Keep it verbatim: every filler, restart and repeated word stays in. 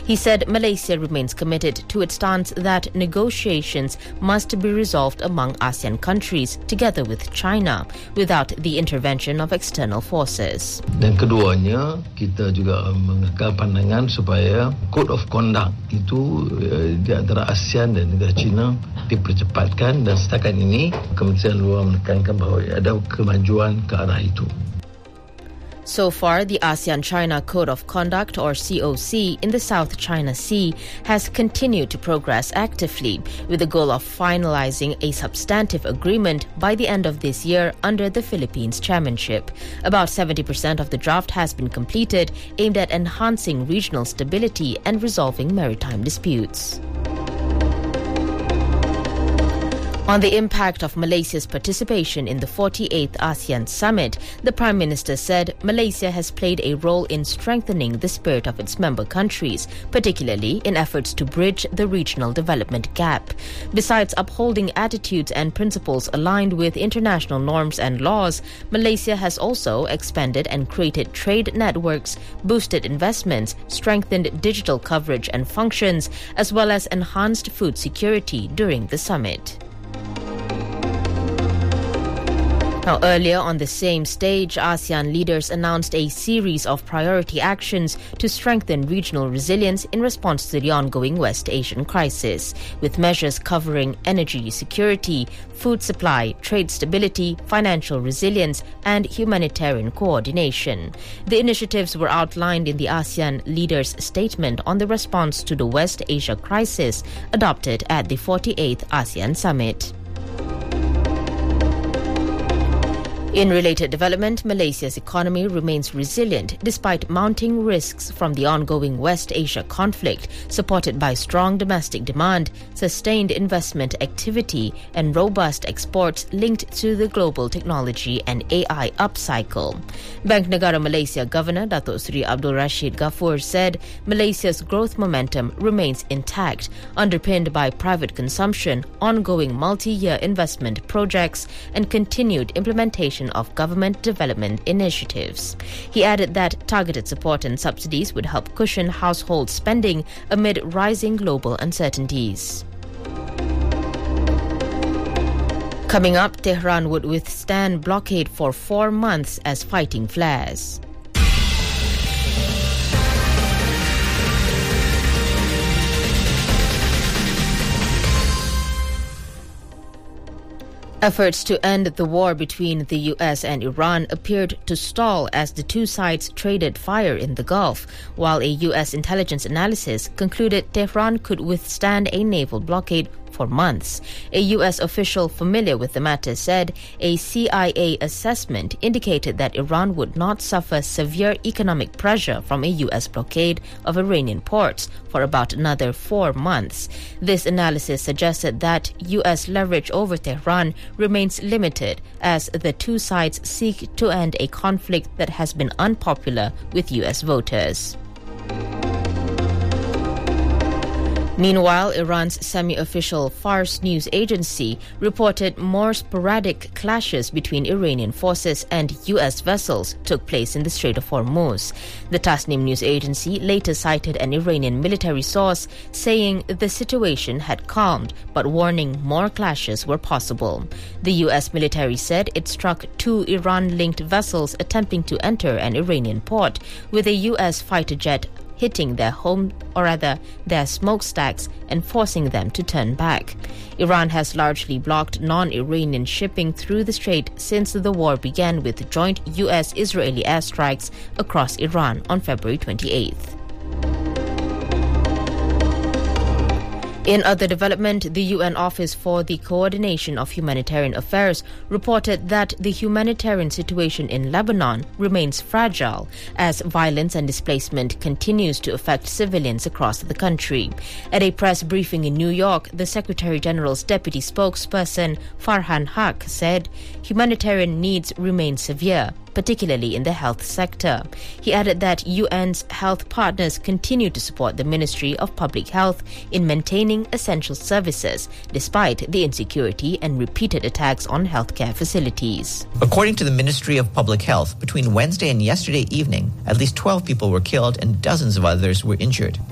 He said Malaysia remains committed to its stance that negotiations must be resolved among ASEAN countries together with China without the intervention of external forces. Dan keduanya, kita juga mengekalkan pandangan supaya Code of Conduct itu uh, di antara ASEAN dan negara China dipercepatkan, dan setakat ini Kementerian Luar menekankan bahawa ada kemajuan ke arah itu. So far, the ASEAN-China Code of Conduct, or C O C, in the South China Sea has continued to progress actively, with the goal of finalizing a substantive agreement by the end of this year under the Philippines chairmanship. About seventy percent of the draft has been completed, aimed at enhancing regional stability and resolving maritime disputes. On the impact of Malaysia's participation in the forty-eighth ASEAN Summit, the Prime Minister said Malaysia has played a role in strengthening the spirit of its member countries, particularly in efforts to bridge the regional development gap. Besides upholding attitudes and principles aligned with international norms and laws, Malaysia has also expanded and created trade networks, boosted investments, strengthened digital coverage and functions, as well as enhanced food security during the summit. Now, earlier on the same stage, ASEAN leaders announced a series of priority actions to strengthen regional resilience in response to the ongoing West Asian crisis, with measures covering energy security, food supply, trade stability, financial resilience, and humanitarian coordination. The initiatives were outlined in the ASEAN leaders' statement on the response to the West Asia crisis adopted at the forty-eighth ASEAN Summit. In related development, Malaysia's economy remains resilient despite mounting risks from the ongoing West Asia conflict, supported by strong domestic demand, sustained investment activity, and robust exports linked to the global technology and A I upcycle. Bank Negara Malaysia Governor Datuk Seri Abdul Rashid Ghaffur said Malaysia's growth momentum remains intact, underpinned by private consumption, ongoing multi-year investment projects, and continued implementation of government development initiatives. He added that targeted support and subsidies would help cushion household spending amid rising global uncertainties. Coming up, Tehran would withstand blockade for four months as fighting flares. Efforts to end the war between the U S and Iran appeared to stall as the two sides traded fire in the Gulf, while a U S intelligence analysis concluded Tehran could withstand a naval blockade for months. A U S official familiar with the matter said a C I A assessment indicated that Iran would not suffer severe economic pressure from a U S blockade of Iranian ports for about another four months. This analysis suggested that U S leverage over Tehran remains limited as the two sides seek to end a conflict that has been unpopular with U S voters. Meanwhile, Iran's semi-official Fars news agency reported more sporadic clashes between Iranian forces and U S vessels took place in the Strait of Hormuz. The Tasnim news agency later cited an Iranian military source saying the situation had calmed, but warning more clashes were possible. The U S military said it struck two Iran-linked vessels attempting to enter an Iranian port, with a U S fighter jet hitting their home, or rather their smokestacks, and forcing them to turn back. Iran has largely blocked non-Iranian shipping through the strait since the war began with joint U S-Israeli airstrikes across Iran on February twenty-eighth. In other development, the U N Office for the Coordination of Humanitarian Affairs reported that the humanitarian situation in Lebanon remains fragile as violence and displacement continues to affect civilians across the country. At a press briefing in New York, the Secretary General's deputy spokesperson Farhan Haq said humanitarian needs remain severe, particularly in the health sector. He added that U N's health partners continue to support the Ministry of Public Health in maintaining essential services, despite the insecurity and repeated attacks on healthcare facilities. According to the Ministry of Public Health, between Wednesday and yesterday evening, at least twelve people were killed and dozens of others were injured.